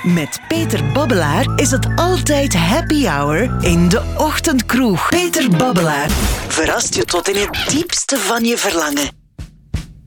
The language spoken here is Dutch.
Met Peter Babbelaar is het altijd happy hour in de ochtendkroeg. Peter Babbelaar verrast je tot in het diepste van je verlangen.